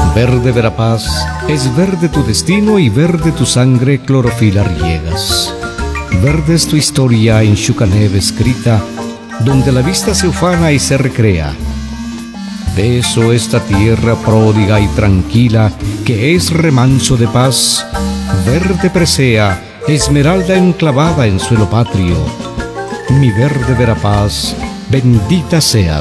Verde Verapaz, es verde tu destino y verde tu sangre clorofila riegas. Verde es tu historia en Xucaneb escrita, donde la vista se ufana y se recrea. Beso esta tierra pródiga y tranquila, que es remanso de paz. Verde presea, esmeralda enclavada en suelo patrio. Mi verde Verapaz, bendita seas.